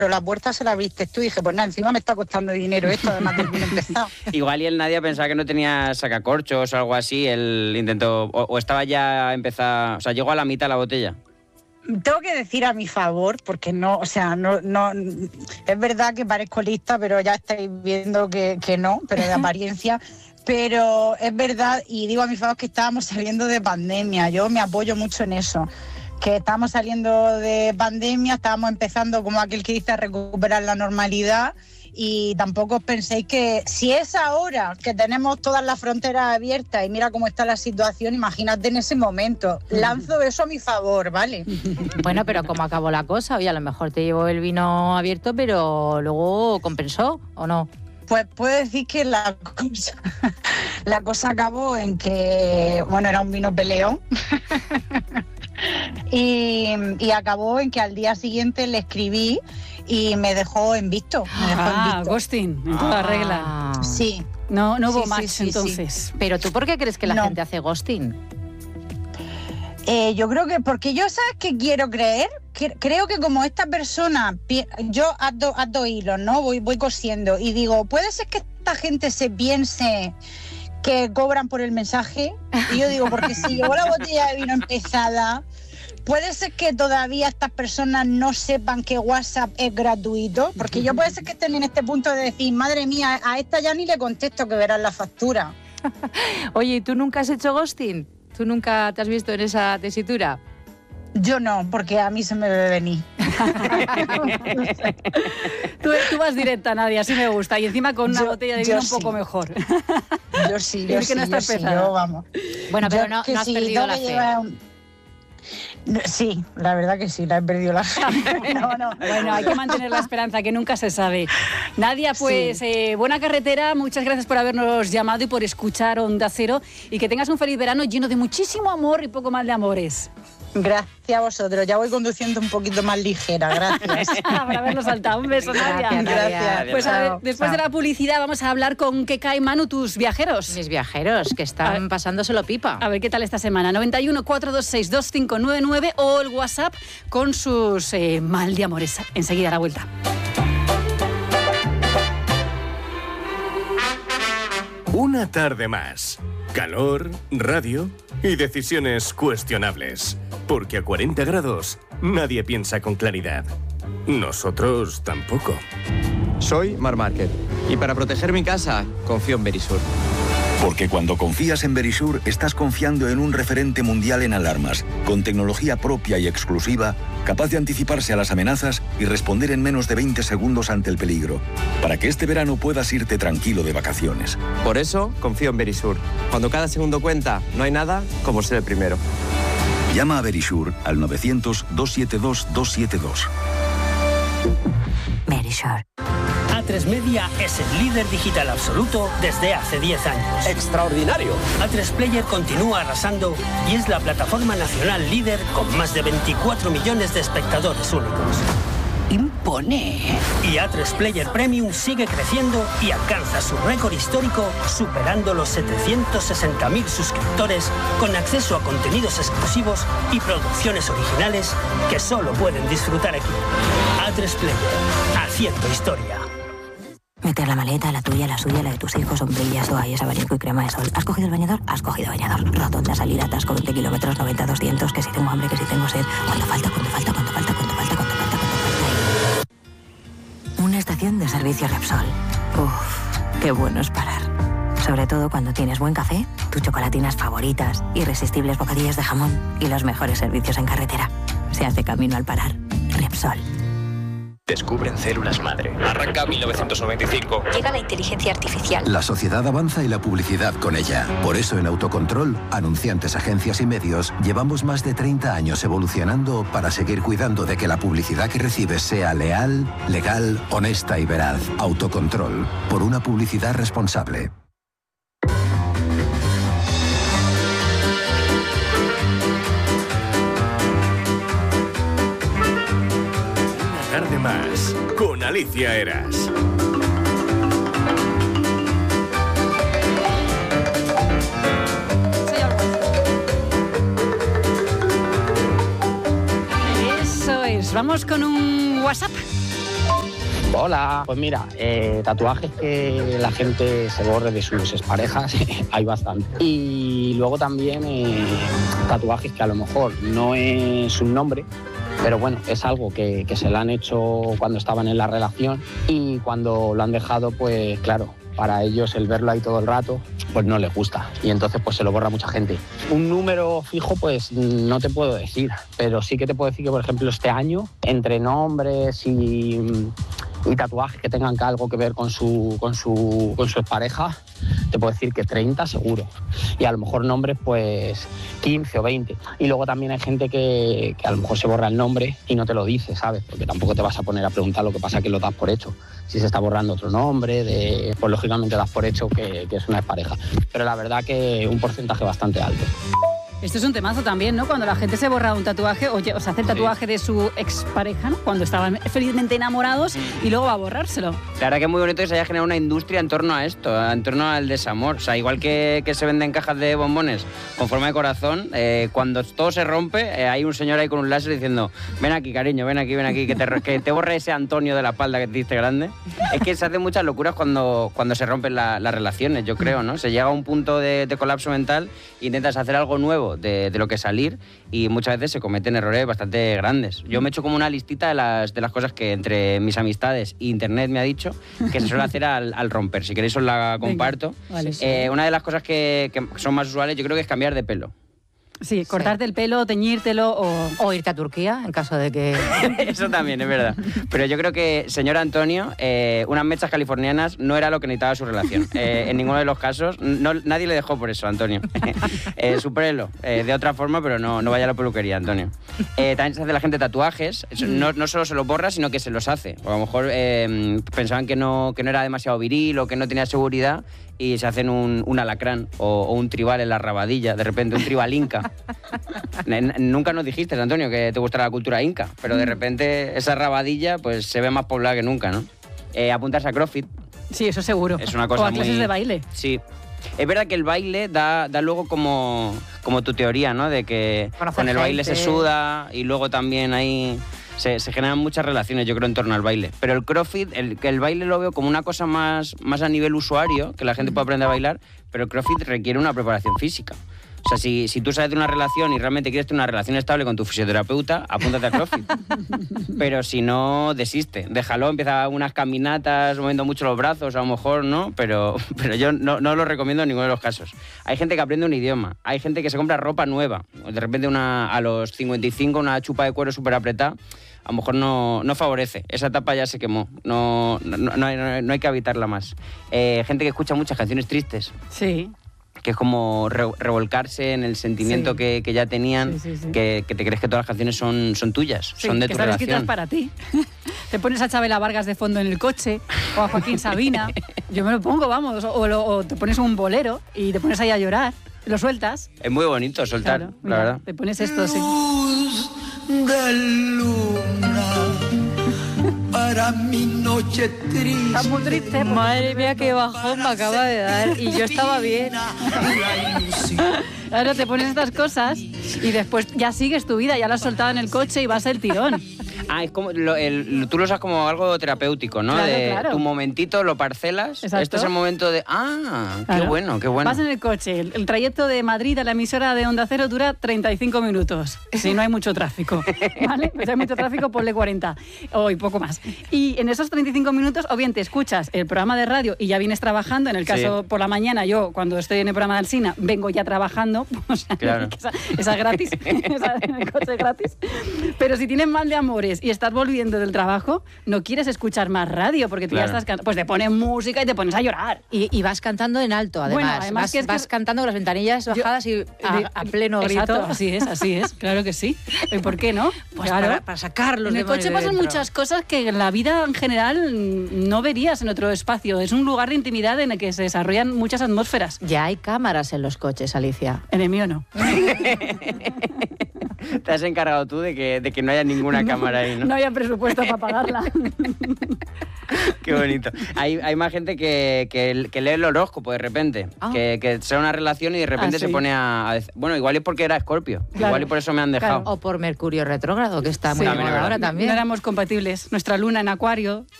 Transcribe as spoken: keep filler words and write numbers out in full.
la puerta se la abriste tú. Y dije, pues nada, encima me está costando dinero esto, además del vino empezado. Igual y el Nadia pensaba que no tenía sacacorchos o algo así, él intentó, o, o estaba ya empezada, o sea, llegó a la mitad la botella. Tengo que decir a mi favor, porque no, o sea, no, no, es verdad que parezco lista, pero ya estáis viendo que, que no, pero de apariencia. Pero es verdad, y digo a mi favor, que estábamos saliendo de pandemia. Yo me apoyo mucho en eso, que estábamos saliendo de pandemia, estábamos empezando, como aquel que dice, a recuperar la normalidad. Y tampoco os penséis que si es ahora que tenemos todas las fronteras abiertas y mira cómo está la situación, imagínate en ese momento. Lanzo eso a mi favor, ¿vale? Bueno, pero ¿cómo acabó la cosa? Oye, a lo mejor te llevó el vino abierto, pero luego compensó, ¿o no? Pues puedo decir que la cosa, la cosa acabó en que, bueno, era un vino peleón. y, y acabó en que al día siguiente le escribí y me dejó en visto. Me dejó ah, en visto. ghosting, en toda Ah. regla. Sí. No, no hubo Sí, match sí, sí, entonces. sí. Pero ¿tú por qué crees que la No. gente hace ghosting? Eh, yo creo que, porque yo, ¿sabes qué quiero creer? Que, creo que como esta persona, pi- yo haz dos do hilos, ¿no? Voy, voy cosiendo y digo, ¿puede ser que esta gente se piense que cobran por el mensaje? Y yo digo, porque si llevo la botella de vino empezada, ¿puede ser que todavía estas personas no sepan que WhatsApp es gratuito? Porque yo puede ser que estén en este punto de decir, madre mía, a esta ya ni le contesto que verán la factura. Oye, ¿y tú nunca has hecho ghosting? ¿Tú nunca te has visto en esa tesitura? Yo no, porque a mí se me debe venir. Tú, tú vas directa, Nadia, así me gusta. Y encima con una Yo- botella de yo vino un sí. poco mejor. Yo sí, Es yo que sí, no yo estás sí, pesada. yo, vamos. Bueno, pero Yo no, que no has si perdido tengo la que fe. llevar un- No, sí, la verdad que sí, la he perdido la fe. No, no. Bueno, hay que mantener la esperanza, que nunca se sabe. Nadia, pues Sí. eh, buena carretera, muchas gracias por habernos llamado y por escuchar Onda Cero, y que tengas un feliz verano lleno de muchísimo amor y poco más de amores. Gracias a vosotros. Ya voy conduciendo un poquito más ligera, gracias. Por habernos saltado. Un beso, Nadia. Gracias, Nadia. Gracias. Pues a ver, Chao, después chao. de la publicidad vamos a hablar con Keka y Manu, tus viajeros. Mis viajeros, que A están ver. pasándoselo pipa. A ver qué tal esta semana. noventa y uno, cuatrocientos veintiséis, veinticinco noventa y nueve o el WhatsApp con sus eh, mal de amores. Enseguida a la vuelta. Una tarde más. Calor, radio y decisiones cuestionables. Porque a cuarenta grados nadie piensa con claridad. Nosotros tampoco. Soy Mar Márquez y para proteger mi casa confío en Verisur. Porque cuando confías en Verisur, estás confiando en un referente mundial en alarmas, con tecnología propia y exclusiva, capaz de anticiparse a las amenazas y responder en menos de veinte segundos ante el peligro, para que este verano puedas irte tranquilo de vacaciones. Por eso confío en Verisur. Cuando cada segundo cuenta, no hay nada como ser el primero. Llama a Verisur al novecientos, doscientos setenta y dos, doscientos setenta y dos. Verisur. A tres Media es el líder digital absoluto desde hace diez años. ¡Extraordinario! A tres Player continúa arrasando y es la plataforma nacional líder con más de veinticuatro millones de espectadores únicos. Impone. Y A tres Player Premium sigue creciendo y alcanza su récord histórico superando los setecientos sesenta mil suscriptores con acceso a contenidos exclusivos y producciones originales que solo pueden disfrutar aquí. A tres Player, haciendo historia. Meter la maleta, la tuya, la suya, la de tus hijos, sombrillas, toallas, abanico y crema de sol. ¿Has cogido el bañador? Has cogido bañador. Rotonda, salida, atasco, veinte kilómetros, noventa, doscientos, que si tengo hambre, que si tengo sed. ¿Cuánto falta? ¿Cuánto falta? ¿Cuánto falta? ¿Cuánto falta? ¿Cuánto falta? ¿Cuánto falta? Una estación de servicio Repsol. Uf, qué bueno es parar. Sobre todo cuando tienes buen café, tus chocolatinas favoritas, irresistibles bocadillas de jamón y los mejores servicios en carretera. Se hace camino al parar. Repsol. Descubren células madre. Arranca mil novecientos noventa y cinco. Llega la inteligencia artificial. La sociedad avanza y la publicidad con ella. Por eso en Autocontrol, anunciantes, agencias y medios, llevamos más de treinta años evolucionando para seguir cuidando de que la publicidad que recibes sea leal, legal, honesta y veraz. Autocontrol, por una publicidad responsable. Tarde más con Alicia Eras. Eso es. Vamos con un WhatsApp. Hola, pues mira, eh, tatuajes que la gente se borre de sus exparejas, hay bastante. Y luego también eh, tatuajes que a lo mejor no es un nombre, pero bueno, es algo que, que se le han hecho cuando estaban en la relación y cuando lo han dejado, pues claro, para ellos el verlo ahí todo el rato, pues no les gusta y entonces pues se lo borra mucha gente. Un número fijo pues no te puedo decir, pero sí que te puedo decir que por ejemplo este año, entre nombres y, y tatuajes que tengan algo que ver con su, con su, con su expareja, te puedo decir que treinta seguro. Y a lo mejor nombres pues quince o veinte. Y luego también hay gente que, que a lo mejor se borra el nombre y no te lo dice, ¿sabes? Porque tampoco te vas a poner a preguntar, lo que pasa que lo das por hecho. Si se está borrando otro nombre, de, pues lógicamente das por hecho que, que es una expareja. Pero la verdad que un porcentaje bastante alto. Esto es un temazo también, ¿no? Cuando la gente se borra un tatuaje o, o se hace el tatuaje de su expareja, ¿no? Cuando estaban felizmente enamorados y luego va a borrárselo. La verdad que es muy bonito que se haya generado una industria en torno a esto, en torno al desamor. O sea, igual que, que se venden cajas de bombones con forma de corazón, eh, cuando todo se rompe, eh, hay un señor ahí con un láser diciendo: ven aquí, cariño, ven aquí, ven aquí, que te, que te borre ese Antonio de la espalda que te diste grande. Es que se hacen muchas locuras cuando, cuando se rompen la, las relaciones, yo creo, ¿no? Se llega a un punto de, de colapso mental e intentas hacer algo nuevo De, de lo que salir y muchas veces se cometen errores bastante grandes. Yo me he hecho como una listita de las, de las cosas que entre mis amistades e internet me ha dicho que se suele hacer al, al romper. Si queréis os la comparto. Venga, vale, sí. eh, una de las cosas que, que son más usuales yo creo que es cambiar de pelo. Sí, cortarte sí. el pelo, teñírtelo o... O irte a Turquía, en caso de que... Eso también, es verdad. Pero yo creo que, señor Antonio, eh, unas mechas californianas no era lo que necesitaba su relación. Eh, en ninguno de los casos, no, nadie le dejó por eso, Antonio. eh, supérelo, eh, de otra forma, pero no, no vaya a la peluquería, Antonio. Eh, también se hace la gente tatuajes. No, no solo se los borra, sino que se los hace. O a lo mejor eh, pensaban que no, que no era demasiado viril o que no tenía seguridad y se hacen un, un alacrán o, o un tribal en la rabadilla, de repente un tribal inca. Nunca nos dijiste, Antonio, que te gustara la cultura inca, pero de repente esa rabadilla pues se ve más poblada que nunca, ¿no? Eh, apuntarse a CrossFit. Sí, eso seguro. Es una cosa o a clases muy... de baile. Sí. Es verdad que el baile da, da luego como, como tu teoría, ¿no? De que Conocer con el gente. Baile se suda y luego también hay... Se, se generan muchas relaciones, yo creo, en torno al baile. Pero el CrossFit, el, el baile lo veo como una cosa más, más a nivel usuario, que la gente puede aprender a bailar, pero el CrossFit requiere una preparación física. O sea, si, si tú sabes de una relación y realmente quieres tener una relación estable con tu fisioterapeuta, apúntate a CrossFit. Pero si no, desiste. Déjalo, empieza unas caminatas, moviendo mucho los brazos, a lo mejor, ¿no? Pero, pero yo no, no lo recomiendo en ninguno de los casos. Hay gente que aprende un idioma, hay gente que se compra ropa nueva. De repente una, a los cincuenta y cinco una chupa de cuero súper apretada, a lo mejor no, no favorece. Esa etapa ya se quemó. No, no, no, hay, no hay que evitarla más. Eh, gente que escucha muchas canciones tristes. Sí. Que es como re, revolcarse en el sentimiento sí. que, que ya tenían, sí, sí, sí. Que, que te crees que todas las canciones son, son tuyas, sí, son de tu relación. Que están escritas para ti. Te pones a Chabela Vargas de fondo en el coche, o a Joaquín Sabina. Yo me lo pongo, vamos. O, o, o te pones un bolero y te pones ahí a llorar. Lo sueltas. Es muy bonito soltar, claro, mira, la verdad. Te pones esto, sí. Luz de luna para mi noche triste. Está muy triste. Madre mía, qué bajón me acaba de dar. Y yo estaba bien. Claro, te pones estas cosas y después ya sigues tu vida, ya la has soltado en el coche y vas el tirón. Ah, es como lo, el, tú lo usas como algo terapéutico, ¿no? Claro, de claro. Tu momentito lo parcelas. Exacto. Este es el momento de... Ah, claro. Qué bueno, qué bueno. Vas en el coche. El, el trayecto de Madrid a la emisora de Onda Cero dura treinta y cinco minutos. Si no hay mucho tráfico, ¿vale? Pues si hay mucho tráfico, ponle cuarenta o y poco más. Y en esos treinta y cinco minutos, o bien te escuchas el programa de radio y ya vienes trabajando. En el caso, sí. Por la mañana, yo, cuando estoy en el programa de Alsina, vengo ya trabajando. O sea, claro. esa, esa gratis. Esa en el coche gratis. Pero si tienes mal de amores y estás volviendo del trabajo, no quieres escuchar más radio porque tú claro. ya estás... Pues te pones música y te pones a llorar. Y, y vas cantando en alto, además. Bueno, además vas, que es vas que... cantando con las ventanillas bajadas yo, y a, a pleno exacto, grito. Así es, así es, claro que sí. ¿Y por qué no? Pues claro. para, para sacarlos en de el coche de pasan dentro. Muchas cosas que en la vida en general no verías en otro espacio. Es un lugar de intimidad en el que se desarrollan muchas atmósferas. Ya hay cámaras en los coches, Alicia. En el mío no. Te has encargado tú de que, de que no haya ninguna no, cámara ahí, ¿no? No haya presupuesto para pagarla. Qué bonito. Hay, hay más gente que, que, que lee el horóscopo de repente. Ah. Que, que sea una relación y de repente ah, sí. se pone a, a... Bueno, igual es porque era Escorpio. Claro. Igual y por eso me han dejado. Claro. O por Mercurio retrógrado, que está sí, muy bien ahora también. No éramos compatibles. Nuestra luna en Acuario,